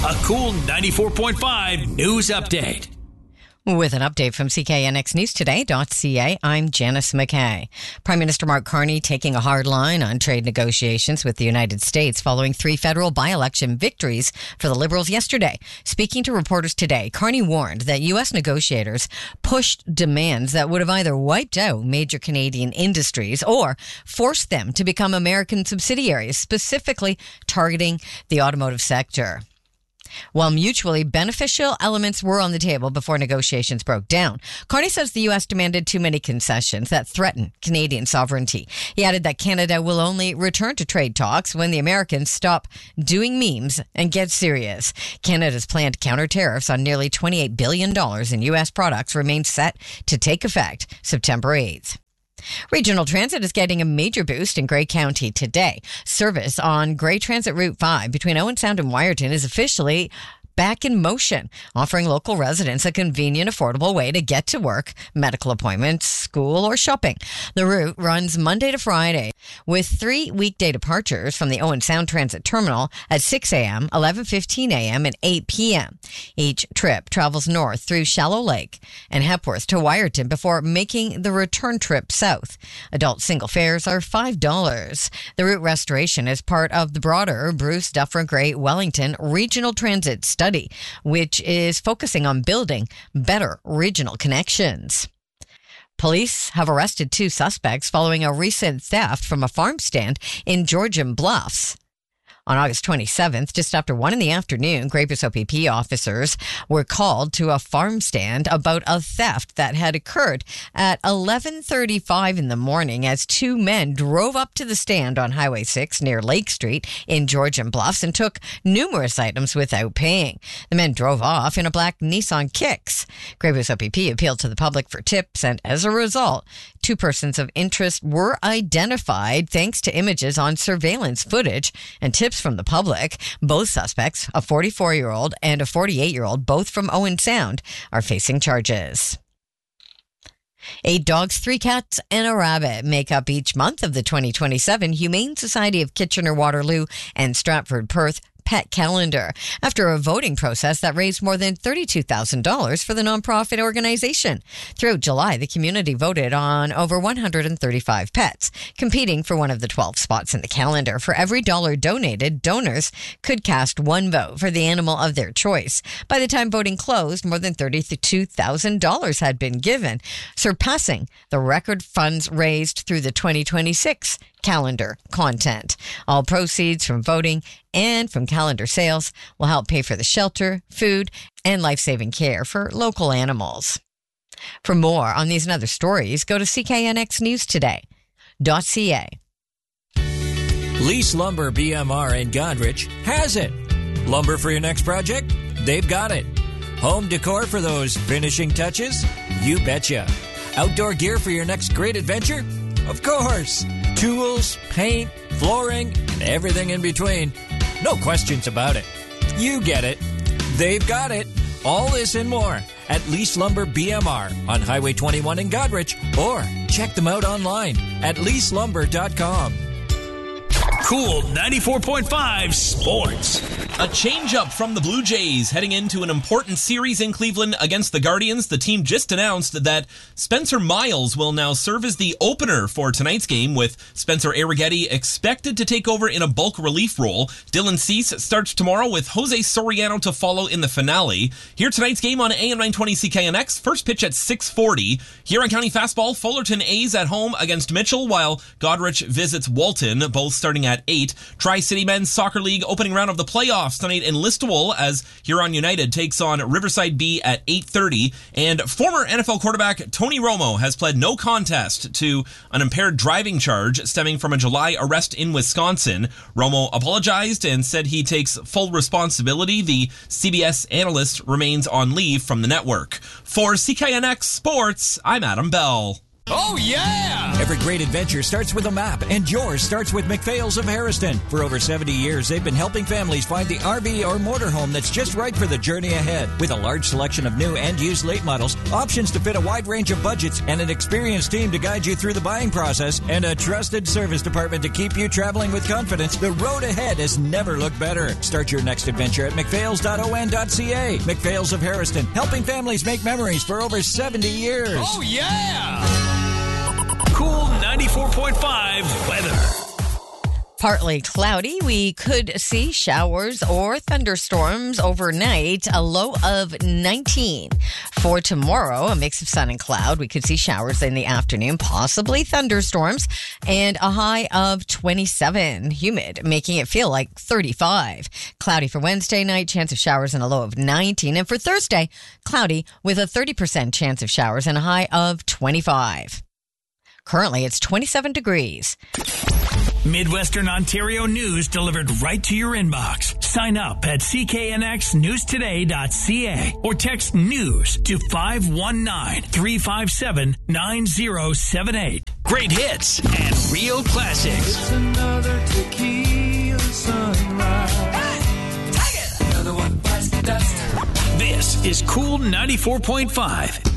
A cool 94.5 news update. With an update from CKNXNewsToday.ca, I'm Janice McKay. Prime Minister Mark Carney taking a hard line on trade negotiations with the United States following 3 federal by-election victories for the Liberals yesterday. Speaking to reporters today, Carney warned that U.S. negotiators pushed demands that would have either wiped out major Canadian industries or forced them to become American subsidiaries, specifically targeting the automotive sector. While mutually beneficial elements were on the table before negotiations broke down, Carney says the U.S. demanded too many concessions that threaten Canadian sovereignty. He added that Canada will only return to trade talks when the Americans stop doing memes and get serious. Canada's planned counter tariffs on nearly $28 billion in U.S. products remain set to take effect September 8th. Regional Transit is getting a major boost in Grey County today. Service on Grey Transit Route 5 between Owen Sound and Wyerton is officially back in motion, offering local residents a convenient, affordable way to get to work, medical appointments, school, or shopping. The route runs Monday to Friday with 3 weekday departures from the Owen Sound Transit Terminal at 6 a.m., 11:15 a.m., and 8 p.m. Each trip travels north through Shallow Lake and Hepworth to Wyerton before making the return trip south. Adult single fares are $5. The route restoration is part of the broader Bruce Dufferin Gray Wellington Regional Transit Study, which is focusing on building better regional connections. Police have arrested 2 suspects following a recent theft from a farm stand in Georgian Bluffs. On August 27th, just after 1 p.m, Grey Bruce OPP officers were called to a farm stand about a theft that had occurred at 11:35 in the morning as 2 men drove up to the stand on Highway 6 near Lake Street in Georgian Bluffs and took numerous items without paying. The men drove off in a black Nissan Kicks. Grey Bruce OPP appealed to the public for tips, and as a result, 2 persons of interest were identified thanks to images on surveillance footage and tips from the public. Both suspects, a 44-year-old and a 48-year-old, both from Owen Sound, are facing charges. 8 dogs, 3 cats, and a rabbit make up each month of the 2027 Humane Society of Kitchener-Waterloo and Stratford Perth Pet Calendar, after a voting process that raised more than $32,000 for the nonprofit organization. Throughout July, the community voted on over 135 pets, competing for one of the 12 spots in the calendar. For every dollar donated, donors could cast 1 vote for the animal of their choice. By the time voting closed, more than $32,000 had been given, surpassing the record funds raised through the 2026 calendar content. All proceeds from voting and from calendar sales will help pay for the shelter, food, and life-saving care for local animals. For more on these and other stories, go to CKNXNewsToday.ca. Lease Lumber BMR in Godrich has it. Lumber for your next project? They've got it. Home decor for those finishing touches? You betcha. Outdoor gear for your next great adventure? Of course. Tools, paint, flooring, and everything in between. No questions about it. You get it. They've got it. All this and more at Lease Lumber BMR on Highway 21 in Godrich, or check them out online at leaselumber.com. Cool 94.5 Sports. A change-up from the Blue Jays heading into an important series in Cleveland against the Guardians. The team just announced that Spencer Miles will now serve as the opener for tonight's game, with Spencer Arrighetti expected to take over in a bulk relief role. Dylan Cease starts tomorrow with Jose Soriano to follow in the finale. Here tonight's game on AM 920 CKNX. First pitch at 6:40. Here on County Fastball, Fullerton A's at home against Mitchell, while Godrich visits Walton, both starting at 8. Tri-City Men's Soccer League opening round of the playoffs tonight in Listowel as Huron United takes on Riverside B at 8:30. And former NFL quarterback Tony Romo has pled no contest to an impaired driving charge stemming from a July arrest in Wisconsin. Romo apologized and said he takes full responsibility. The CBS analyst remains on leave from the network. For CKNX Sports, I'm Adam Bell. Oh, yeah! Every great adventure starts with a map, and yours starts with McPhail's of Harrison. For over 70 years, they've been helping families find the RV or motorhome that's just right for the journey ahead. With a large selection of new and used late models, options to fit a wide range of budgets, and an experienced team to guide you through the buying process, and a trusted service department to keep you traveling with confidence, the road ahead has never looked better. Start your next adventure at mcphails.on.ca. McPhails of Harrison, helping families make memories for over 70 years. Oh, yeah! Cool 94.5 weather. Partly cloudy. We could see showers or thunderstorms overnight, a low of 19. For tomorrow, a mix of sun and cloud. We could see showers in the afternoon, possibly thunderstorms, and a high of 27. Humid, making it feel like 35. Cloudy for Wednesday night, chance of showers and a low of 19. And for Thursday, cloudy with a 30% chance of showers and a high of 25. Currently, it's 27 degrees. Midwestern Ontario news delivered right to your inbox. Sign up at cknxnewstoday.ca or text news to 519-357-9078. Great hits and real classics. It's another tequila sunrise. Hey, take it! Another one bites the dust. This is Cool 94.5.